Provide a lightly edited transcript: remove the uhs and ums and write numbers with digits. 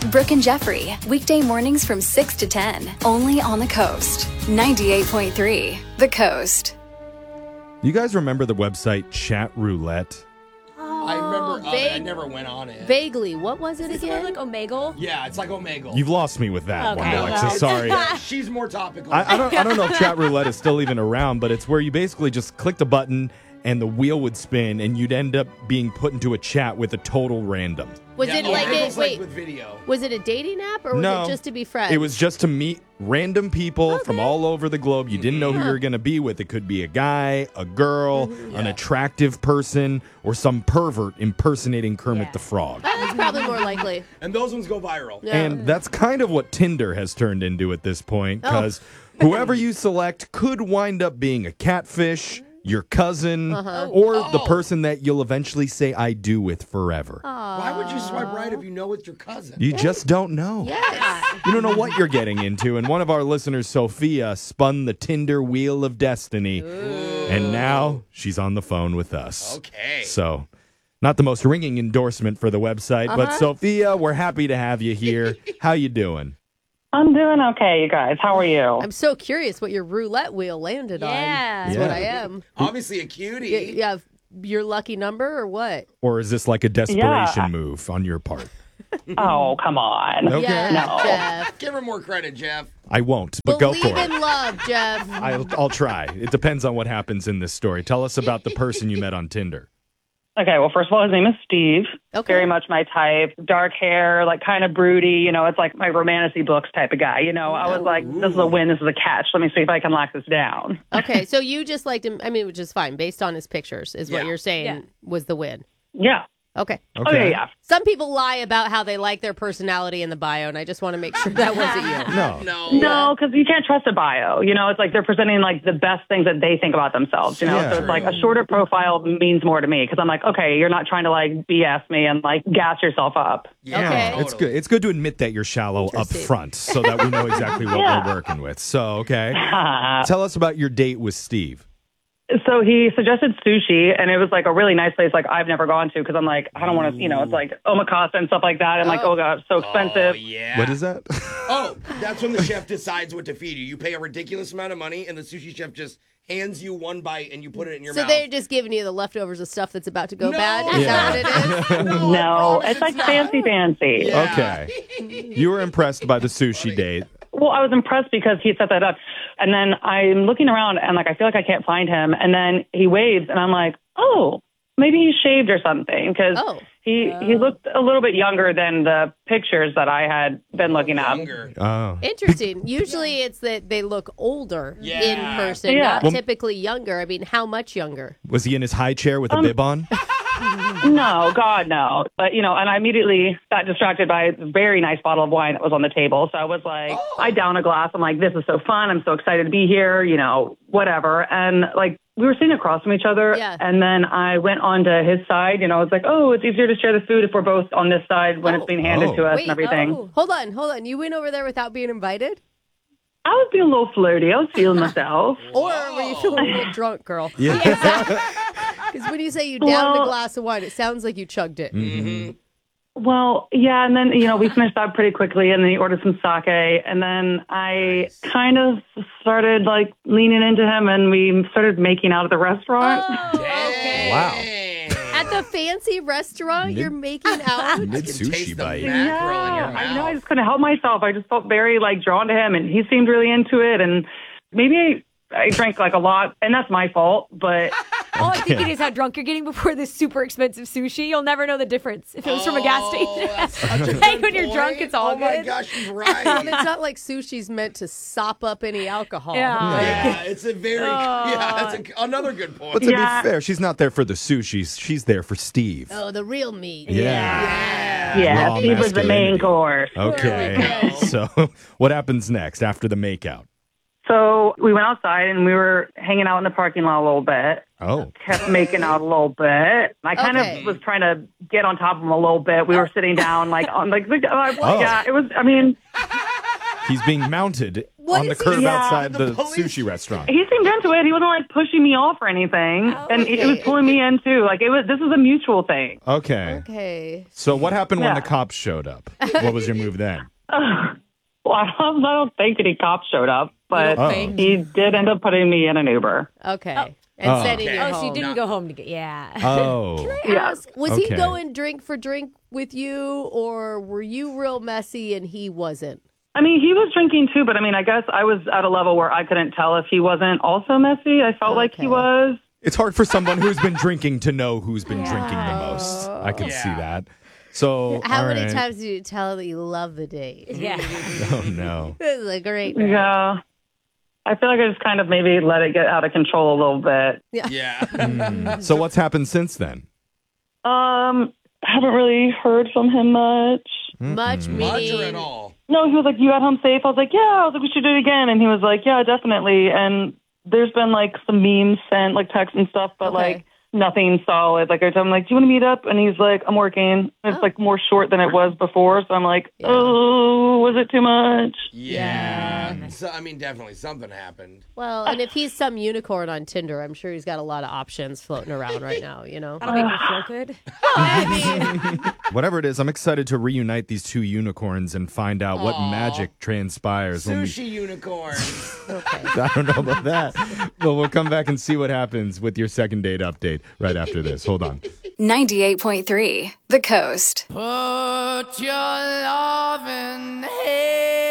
Brooke and Jeffrey, weekday mornings from 6 to 10, only on the Coast. 98.3, The Coast. You guys remember the website Chat Roulette? I remember I never went on it. Vaguely. What was it Is again? it like Omegle? Yeah, it's like Omegle. You've lost me with that one, Okay. Alexa. Sorry. Yeah, she's more topical. I don't know if Chat Roulette is still even around, but it's where you basically just clicked a button and the wheel would spin and you'd end up being put into a chat with a total random. Was it like Omegle's wait, with video. was it a dating app or was No. it just to be friends? It was just to meet random people from all over the globe. You didn't know who you were going to be with. It could be a guy, a girl, an attractive person, or some pervert impersonating Kermit the Frog. That's probably more likely. And those ones go viral. Yeah. And that's kind of what Tinder has turned into at this point, because whoever you select could wind up being a catfish, your cousin, or the person that you'll eventually say I do with forever. Why would you swipe right if you know it's your cousin? You just don't know. Yes. You don't know what you're getting into. And one of our listeners, Sophia, spun the Tinder wheel of destiny. And now she's on the phone with us. Okay. So, not the most ringing endorsement for the website, but Sophia, we're happy to have you here. How you doing? I'm doing okay, you guys. How are you? I'm so curious what your roulette wheel landed on. Yeah. That's what I am. Obviously a cutie. You have your lucky number or what? Or is this like a desperation move on your part? Oh, come on. Okay. Yeah, No. Jeff. Give her more credit, Jeff. I won't, but go Believe for it. in love, Jeff. I'll try. It depends on what happens in this story. Tell us about the person you met on Tinder. Okay, well, first of all, his name is Steve. Okay. Very much my type. Dark hair, like kind of broody. You know, it's like my romantic books type of guy. You know, I was like, this is a win, this is a catch. Let me see if I can lock this down. Okay, so you just liked him, I mean, which is fine, based on his pictures, is what Yeah. you're saying Yeah. was the win. Yeah. Okay. Okay, yeah. Some people lie about how they like their personality in the bio, and I just want to make sure that wasn't you. No. No, because you can't trust a bio. You know, it's like they're presenting like the best things that they think about themselves. You know, Yeah. so it's like a shorter profile means more to me because I'm like, okay, you're not trying to like BS me and like gas yourself up. Yeah, Okay. totally. It's good. It's good to admit that you're shallow up Interesting. front so that we know exactly what Yeah. we're working with. So, okay. Tell us about your date with Steve. So he suggested sushi, and it was like a really nice place like I've never gone to because I'm like, I don't want to, you know, it's like omakase and stuff like that. And like, oh, God, it's so expensive. Oh, yeah. What is that? Oh, that's when the chef decides what to feed you. You pay a ridiculous amount of money, and the sushi chef just hands you one bite, and you put it in your So mouth. they're just giving you the leftovers of stuff that's about to go No. bad? Is that what it is? No, it's like fancy. Yeah. Okay. You were impressed by the sushi date. Well, I was impressed because he set that up. And then I'm looking around and like I feel like I can't find him. And then he waves and I'm like, oh, maybe he's shaved or something because he looked a little bit younger than the pictures that I had been looking at. Younger. Oh. Interesting. Usually it's that they look older Yeah. in person, Yeah. not Well- typically younger. I mean, how much younger? Was he in his high chair with a bib on? No, God, no. But, you know, and I immediately got distracted by a very nice bottle of wine that was on the table. So I was like, I down a glass. I'm like, this is so fun. I'm so excited to be here, you know, whatever. And like, we were sitting across from each other. Yeah. And then I went on to his side. You know, it's like, oh, it's easier to share the food if we're both on this side when it's being handed to us and everything. Hold on. You went over there without being invited? I was being a little flirty. I was feeling myself. Or were you feeling a little drunk, girl? Yeah. Because when you say you downed a Well- glass of wine, it sounds like you chugged it. Well, yeah, and then, you know, we finished that pretty quickly, and then he ordered some sake, and then I kind of started, like, leaning into him, and we started making out at the restaurant. Okay. Wow. At the fancy restaurant, you're making out? Mid Taste sushi the bite. mackerel in your I know, I mouth. just couldn't help myself. I just felt very, like, drawn to him, and he seemed really into it, and maybe I drank, like, a lot, and that's my fault, but... All I'm thinking is how drunk you're getting before this super expensive sushi. You'll never know the difference if it was from a gas That's such a station. good Hey, when you're point. drunk, it's all Oh my good. gosh, she's And right. it's not like sushi's meant to sop up any alcohol. Yeah. Yeah, it's a very that's another good point. But to Yeah. be fair, she's not there for the sushi. She's there for Steve. Oh, the real meat. Yeah, Raw he was the main masculinity. course. Okay. So, what happens next after the makeout? So we went outside, and we were hanging out in the parking lot a little bit. Oh. Kept making out a little bit. I kind Okay. of was trying to get on top of him a little bit. We were sitting down, like on, like, Oh. yeah, it was. I mean, He's being mounted on the curb Yeah. outside the police- sushi restaurant. He seemed into it. He wasn't like pushing me off or anything, and it was pulling me in too. Like this was a mutual thing. Okay. Okay. So what happened when Yeah. the cops showed up? What was your move then? Well, I don't think any cops showed up, but Oh. he did end up putting me in an Uber. Okay. And sending you Oh, home. so you didn't go home to get, Oh. Yeah. Was he Okay. going drink for drink with you, or were you real messy and he wasn't? I mean, he was drinking too, but I mean, I guess I was at a level where I couldn't tell if he wasn't also messy. I felt like he was. It's hard for someone who's been drinking to know who's been drinking the most. I can see that. So, How all many right. times do you tell that you love the date? Yeah. Oh, no. This is a great night. Yeah. I feel like I just kind of maybe let it get out of control a little bit. Yeah. So what's happened since then? Haven't really heard from him much. Much Much or meaning. at all? No, he was like, "You got home safe?" I was like, "Yeah." I was like, "We should do it again." And he was like, "Yeah, definitely." And there's been like some memes sent, like texts and stuff, but Okay. like nothing solid. Like I told him, like, "Do you want to meet up?" And he's like, "I'm working." It's like more short than it was before, so I'm like, "Oh, was it too much?" Yeah. So, I mean, definitely something happened. Well, and if he's some unicorn on Tinder, I'm sure he's got a lot of options floating around right now, you know? That'll make me feel good. Whatever it is, I'm excited to reunite these two unicorns and find out what magic transpires. When we, Sushi unicorn. I don't know about that. But we'll come back and see what happens with your second date update right after this. Hold on. 98.3 The Coast. Put your loving hand